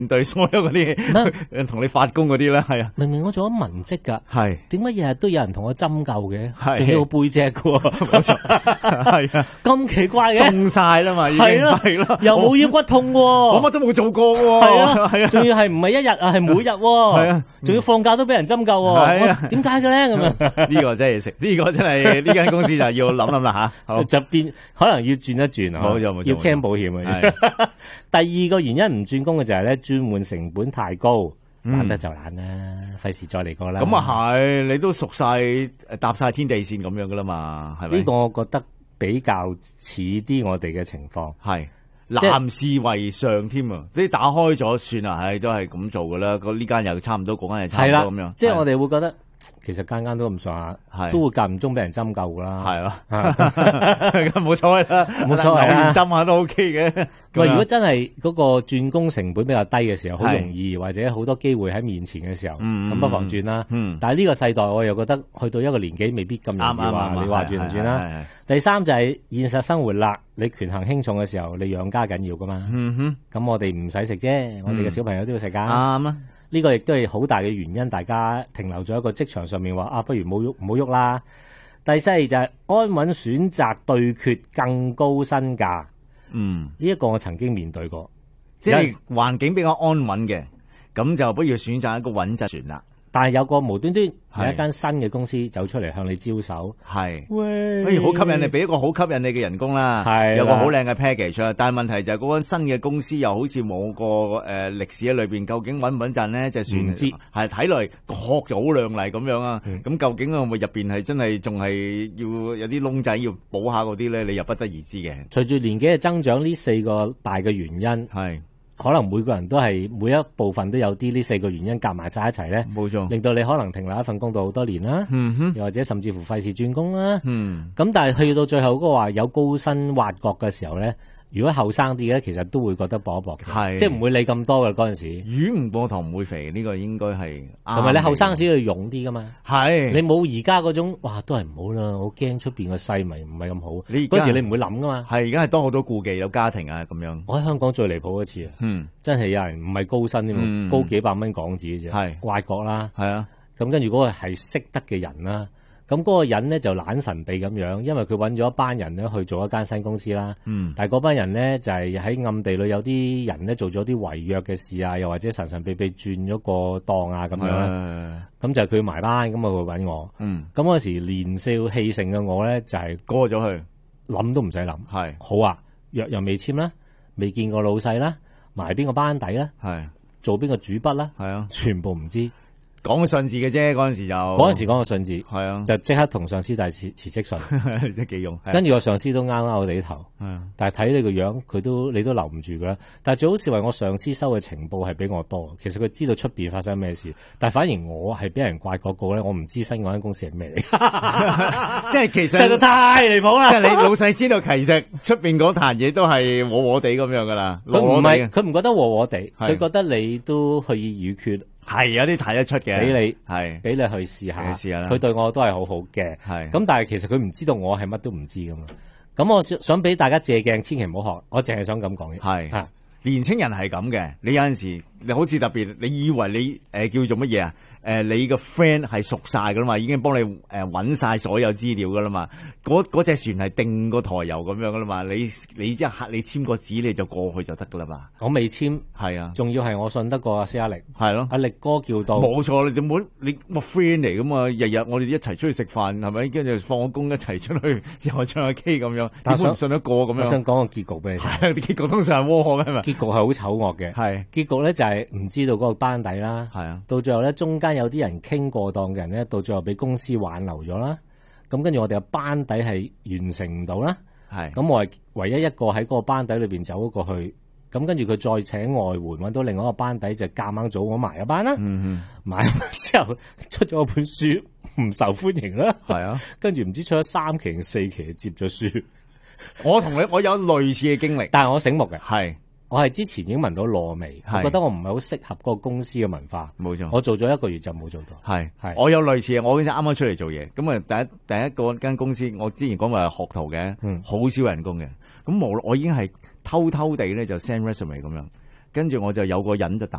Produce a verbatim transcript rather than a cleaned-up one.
對所有嗰啲同你發工嗰啲咧，係啊， 明明我做咗文職㗎， 係點解日日都有人同我針灸嘅？ 係仲要背脊嘅喎， 係啊， 咁奇怪嘅， 中晒啦嘛，已經係咯係咯， 又冇腰骨痛喎， 我乜都冇做過喎， 係啊， 係啊， 仲要係唔係一日啊，係每日喎， 係啊， 仲要放假都俾人針灸喎， 係啊我點解嘅咧？咁樣呢個真係食，呢個真係呢間公司就要諗諗啦吓，好， 就變可能要轉一轉啊， 冇錯冇錯要 claim 保險啊。第二個原因唔轉工嘅就係咧，轉換成本太高。懶得就懶啦，費事再嚟過啦。 咁啊係，你都熟晒搭晒天地線咁樣噶啦嘛，係咪？ 呢個我覺得比較似啲我哋嘅情況， 係男士為上添啊！啲打開咗算啦，係都係咁做噶啦。呢間又差唔多，嗰間又差唔多咁樣。 即係我哋會覺得。其實間間都咁上下，都會間唔中俾人針灸噶啦， 係咯，冇所謂啦， 冇所謂啦， 針下都 OK 嘅。 喂，如果真係嗰個轉工成本比較低嘅時候，好容易或者好多機會喺面前嘅時候，咁不妨轉啦。但係呢個世代我又覺得去到一個年紀未必咁容易話，你話轉唔轉啦？第三就係現實生活啦，你權衡輕重嘅時候，你養家緊要噶嘛。咁我哋唔使食啫，我哋嘅小朋友都要食噶。啱啊。呢個亦都係好大嘅原因，大家停留咗一個職場上面話啊，不如冇喐唔好喐啦。第四就係安穩選擇對決更高身價。嗯，呢一個我曾經面對過， 即係環境比較安穩嘅，咁就不如選擇一個穩陣船啦。 但係有個無端端有一間新嘅公司走出嚟向你招手， 係， 喂， 哎，好吸引你，俾一個好吸引你嘅人工啦，係，有個好靚嘅 package 啦。但係問題就係嗰間新嘅公司又好似冇個誒歷史喺裏邊，究竟穩唔穩陣咧？就算唔知， 係睇嚟個殼就好亮麗咁樣啊。咁究竟會唔會入邊係真係仲係要有啲窿仔要補下嗰啲咧？你又不得而知嘅。 隨住年紀嘅增長，呢四個大嘅原因係。 可能每個人都係每一部分都有啲呢四個原因夾埋晒一齊咧， 冇錯， 令到你可能停留一份工度好多年啦， 嗯哼， 又或者甚至乎費事轉工啦， 嗯， 咁但係去到最後嗰個話有高薪挖角嘅時候咧，如果後生啲嘅咧，其實都會覺得搏一搏嘅，係，即係唔會理咁多嘅嗰陣時。魚唔過塘唔會肥，呢、呢個應該係同埋你後生時要勇啲噶嘛， 係， 你冇而家嗰種哇都係唔好啦，我驚出邊個勢咪唔係咁好。你嗰時你唔會諗噶嘛， 係而家係多好多顧忌，有家庭啊咁樣。 我喺香港最離譜一次啊，嗯，真係有人唔係高薪添、嗯，高幾百蚊港紙嘅啫，係挖角啦，係啊，咁跟住嗰個係識得嘅人啦。咁嗰個人咧就懶神秘咁樣，因為佢揾咗一班人咧去做一間新公司啦。嗯，但係嗰班人咧就係、是、喺暗地裏有啲人咧做咗啲違約嘅事啊，又或者神神秘秘轉咗個檔啊咁樣啦。咁、嗯、就係佢埋班，咁啊會揾我。嗯，咁嗰時年少氣盛嘅我咧就係、是、 過咗去， 諗都唔使諗。係好啊，約又未簽啦，未見過老細啦，埋邊個班底啦，係做邊個主筆啦，係啊，全部唔知。 講個信字嘅啫，嗰陣時就嗰陣時講個信字， 係啊， 就即刻同上司遞辭辭職信， 都幾用。 跟住個上司都啱啱我哋頭，但係睇你個樣，佢都你都留唔住噶啦。但係最好是為我上司收嘅情報係比我多，其實佢知道出邊發生咩事，但係反而我係俾人怪嗰個咧，我唔知新嗰間公司係咩嚟， 即係其實實在太離譜啦。 即係你老細知道，其實出邊嗰壇嘢都係和和地咁樣噶啦。 佢唔係，佢唔覺得和和地，佢覺得你都可以預決。 係有啲睇得出嘅，俾你係俾你去試下，試下啦。佢對我都係好好嘅，係咁，但係其實佢唔知道我係乜都唔知噶嘛。咁我想想俾大家借鏡，千祈唔好學。我淨係想咁講嘅，係啊，年青人係咁嘅。你有陣時你好似特別，你以為你誒、呃、叫做乜嘢啊？誒、呃，你個 friend 係熟晒噶啦嘛，已經幫你誒搵晒所有資料噶啦嘛。嗰嗰隻船係定個台油咁樣噶啦嘛。你你一刻你簽個紙你就過去就得噶啦嘛。我未簽，係啊，仲要係我信得過阿施阿力，係咯，阿力哥叫到，冇錯，你冇你我 friend 嚟噶嘛，日日我哋一齊出去食飯係咪？跟住放咗工一齊出去又唱下 K 咁樣，點會唔信得過咁樣？我想講個結局俾你聽，係結局通常係窩火嘅嘛。結局係好醜惡嘅，係結局咧就係唔知道嗰個班底啦，係啊，到最後咧中間有啲人傾過檔嘅人咧，到最後俾公司挽留咗啦。咁跟住我哋嘅班底係完成唔到啦。係咁我係唯一一個喺嗰個班底裏邊走咗過去。咁跟住佢再請外援，揾到另外一個班底就夾硬組我埋一班啦。嗯，埋咗班之後出咗本書唔受歡迎啦。係啊，跟住唔知出咗三期定四期接咗書。我同你我有類似嘅經歷，但係我醒目嘅係。我係之前已經聞到燶味，我覺得我唔係好適合嗰個公司嘅文化。冇錯，我做咗一個月就冇做到。係係，我有類似嘅，我嗰陣啱啱出嚟做嘢，咁啊第一第一個間公司，我之前講話係學徒嘅，好、嗯、少人工嘅。咁我我已經係偷偷地咧就 send resume 咁樣， 跟住我就有個人就打